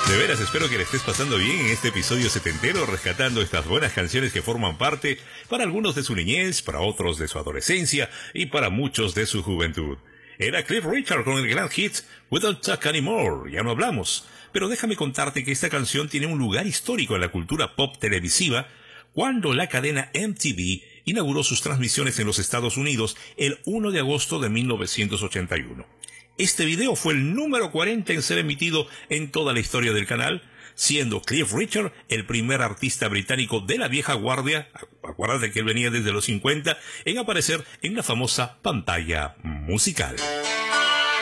De veras, espero que le estés pasando bien en este episodio setentero, rescatando estas buenas canciones que forman parte, para algunos de su niñez, para otros de su adolescencia y para muchos de su juventud. Era Cliff Richard con el gran hit We Don't Talk Anymore, ya no hablamos. Pero déjame contarte que esta canción tiene un lugar histórico en la cultura pop televisiva cuando la cadena MTV inauguró sus transmisiones en los Estados Unidos el 1 de agosto de 1981. Este video fue el número 40 en ser emitido en toda la historia del canal, siendo Cliff Richard el primer artista británico de la vieja guardia, acuérdate que él venía desde los 50, en aparecer en la famosa pantalla musical.